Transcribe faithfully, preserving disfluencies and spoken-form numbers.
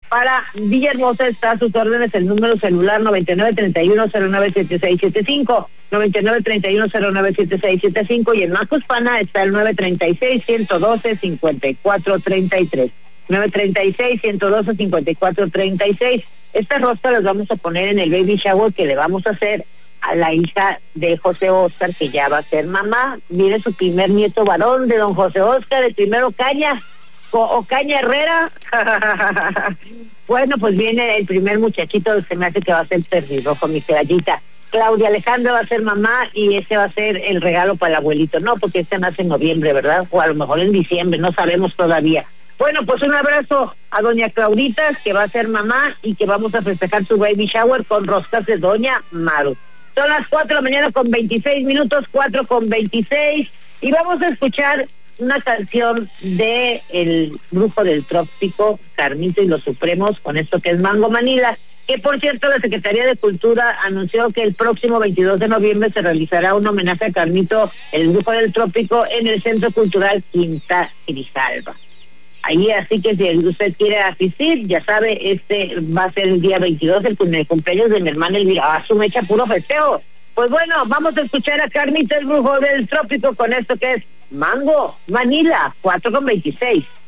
Para Villahermosa está a sus órdenes el número celular noventa y nueve treinta y uno cero nueve siete seis siete cinco, noventa y nueve treinta y uno cero nueve siete seis siete cinco, y en Macuspana está el nueve treinta y seis ciento doce cincuenta y cuatro treinta y tres, nueve treinta y seis ciento doce cincuenta y cuatro treinta y seis. Estas roscas las vamos a poner en el baby shower que le vamos a hacer a la hija de José Óscar, que ya va a ser mamá. Viene su primer nieto varón de don José Óscar, el primero Caña, o, o Caña Herrera. Bueno, pues viene el primer muchachito, se me hace que va a ser pelirrojo, mi pedallita. Claudia Alejandra va a ser mamá y ese va a ser el regalo para el abuelito. No, porque este nace en noviembre, ¿verdad? O a lo mejor en diciembre, no sabemos todavía. Bueno, pues un abrazo a doña Claudita, que va a ser mamá y que vamos a festejar su baby shower con roscas de doña Maru. Son las cuatro de la mañana con veintiséis minutos, cuatro con veintiséis, y vamos a escuchar una canción de el grupo del Trópico, Carmito y los Supremos, con esto que es Mango Manila, que por cierto la Secretaría de Cultura anunció que el próximo veintidós de noviembre se realizará un homenaje a Carmito, el grupo del Trópico, en el Centro Cultural Quinta Grijalva. Ahí, así que si usted quiere asistir, ya sabe, este va a ser el día veintidós, el, el cumpleaños de mi hermana Elvira. Ah, su mecha puro festeo. Pues bueno, vamos a escuchar a Carmito, el brujo del Trópico, con esto que es Mango Manila, cuatro con veintiséis.